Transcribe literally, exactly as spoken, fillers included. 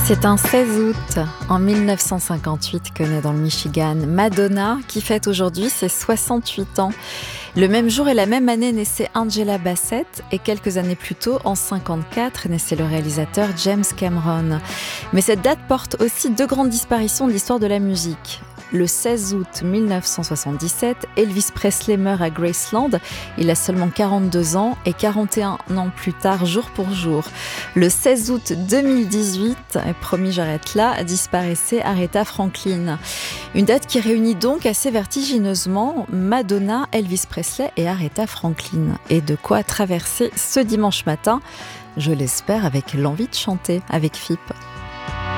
C'est un seize août en mille neuf cent cinquante-huit que naît dans le Michigan Madonna, qui fête aujourd'hui ses soixante-huit ans. Le même jour et la même année naissait Angela Bassett et quelques années plus tôt, en cinquante-quatre, naissait le réalisateur James Cameron. Mais cette date porte aussi deux grandes disparitions de l'histoire de la musique. Le seize août mille neuf cent soixante-dix-sept, Elvis Presley meurt à Graceland. Il a seulement quarante-deux ans et quarante et un ans plus tard, jour pour jour. Le seize août deux mille dix-huit, promis j'arrête là, disparaissait Aretha Franklin. Une date qui réunit donc assez vertigineusement Madonna, Elvis Presley et Aretha Franklin. Et de quoi traverser ce dimanche matin, je l'espère, avec l'envie de chanter avec F I P.